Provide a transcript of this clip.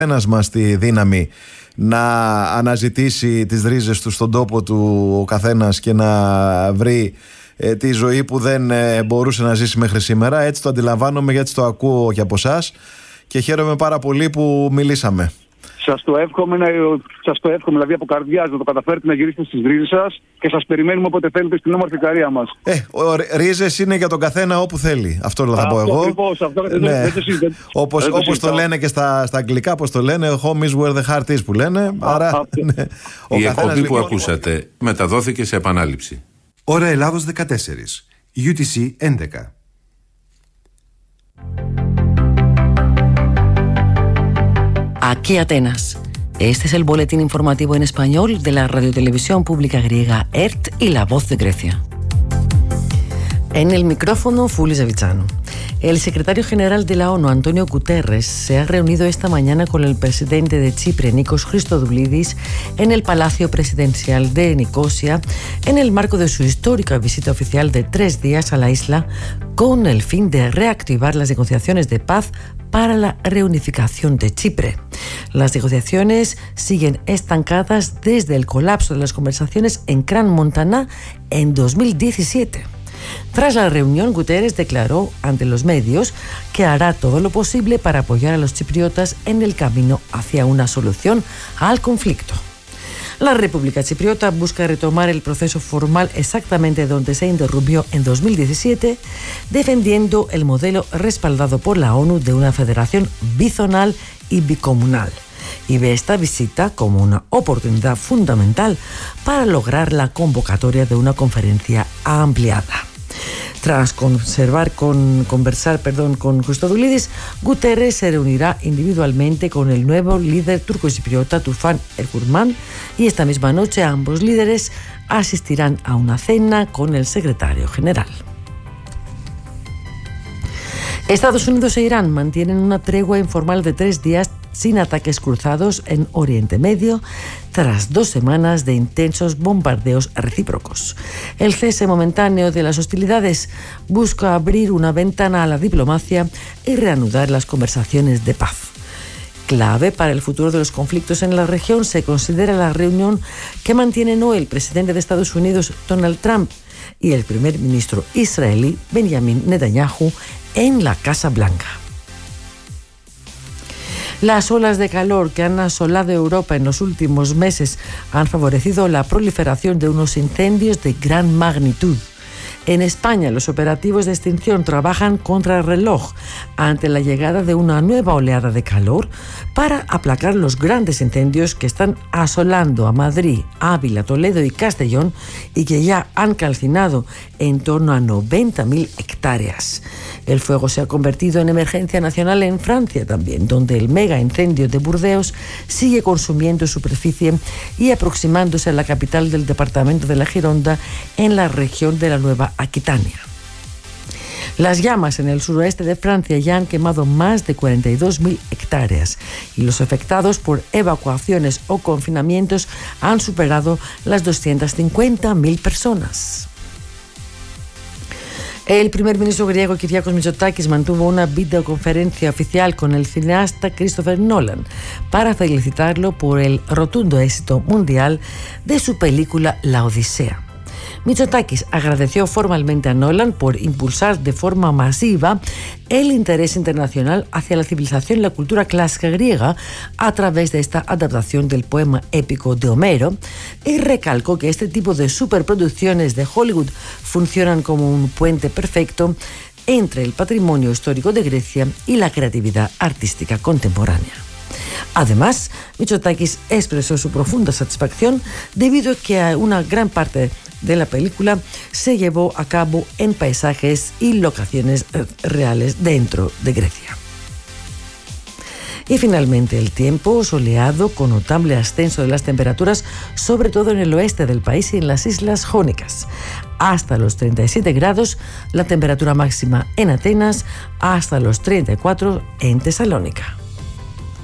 ένας μας τη δύναμη να αναζητήσει τις ρίζες του στον τόπο του ο καθένας και να βρει τη ζωή που δεν μπορούσε να ζήσει μέχρι σήμερα. Έτσι το αντιλαμβάνομαι, γιατί το ακούω και από εσάς και χαίρομαι πάρα πολύ που μιλήσαμε. Σας το εύχομαι, δηλαδή από καρδιάς, να το καταφέρετε να γυρίσετε στις ρίζες σας και σας περιμένουμε όποτε θέλετε στην όμορφη Ικαρία μας. Ρίζες είναι για τον καθένα όπου θέλει. Αυτό θα πω εγώ. Ακριβώς, αυτό όπως το λένε και στα αγγλικά, πώς το λένε, home is where the heart is που λένε. Άρα, ναι. Η εκπομπή που ακούσατε μεταδόθηκε σε επανάληψη. Ώρα Ελλάδος 14, UTC 11. Aquí Atenas. Este es el boletín informativo en español de la radiotelevisión pública griega ERT y La Voz de Grecia. En el micrófono, Fuli Zavichano. El secretario general de la ONU, Antonio Guterres, se ha reunido esta mañana con el presidente de Chipre, Nikos Christodoulidis, en el Palacio Presidencial de Nicosia, en el marco de su histórica visita oficial de 3 días a la isla, con el fin de reactivar las negociaciones de paz para la reunificación de Chipre. Las negociaciones siguen estancadas desde el colapso de las conversaciones en Crans Montana en 2017. Tras la reunión, Guterres declaró ante los medios que hará todo lo posible para apoyar a los chipriotas en el camino hacia una solución al conflicto. La República Chipriota busca retomar el proceso formal exactamente donde se interrumpió en 2017, defendiendo el modelo respaldado por la ONU de una federación bizonal y bicomunal. Y ve esta visita como una oportunidad fundamental para lograr la convocatoria de una conferencia ampliada. Tras conversar con Christodoulidis, Guterres se reunirá individualmente con el nuevo líder turco-chipriota Tufan Ergurman, y esta misma noche ambos líderes asistirán a una cena con el secretario general. Estados Unidos e Irán mantienen una tregua informal de 3 días sin ataques cruzados en Oriente Medio, tras 2 semanas de intensos bombardeos recíprocos. El cese momentáneo de las hostilidades busca abrir una ventana a la diplomacia y reanudar las conversaciones de paz. Clave para el futuro de los conflictos en la región se considera la reunión que mantienen hoy el presidente de Estados Unidos, Donald Trump, y el primer ministro israelí, Benjamin Netanyahu, en la Casa Blanca. Las olas de calor que han asolado Europa en los últimos meses han favorecido la proliferación de unos incendios de gran magnitud. En España, los operativos de extinción trabajan contra el reloj ante la llegada de una nueva oleada de calor para aplacar los grandes incendios que están asolando a Madrid, Ávila, Toledo y Castellón, y que ya han calcinado en torno a 90.000 hectáreas. El fuego se ha convertido en emergencia nacional en Francia también, donde el mega incendio de Burdeos sigue consumiendo superficie y aproximándose a la capital del departamento de la Gironda, en la región de la Nueva Aquitania. Las llamas en el suroeste de Francia ya han quemado más de 42.000 hectáreas y los afectados por evacuaciones o confinamientos han superado las 250.000 personas. El primer ministro griego Kyriakos Mitsotakis mantuvo una videoconferencia oficial con el cineasta Christopher Nolan para felicitarlo por el rotundo éxito mundial de su película La Odisea. Mitsotakis agradeció formalmente a Nolan por impulsar de forma masiva el interés internacional hacia la civilización y la cultura clásica griega a través de esta adaptación del poema épico de Homero, y recalcó que este tipo de superproducciones de Hollywood funcionan como un puente perfecto entre el patrimonio histórico de Grecia y la creatividad artística contemporánea. Además, Mitsotakis expresó su profunda satisfacción debido a que una gran parte de la película se llevó a cabo en paisajes y locaciones reales dentro de Grecia. Y finalmente el tiempo soleado con notable ascenso de las temperaturas, sobre todo en el oeste del país y en las islas jónicas. Hasta los 37 grados la temperatura máxima en Atenas, hasta los 34 en Tesalónica.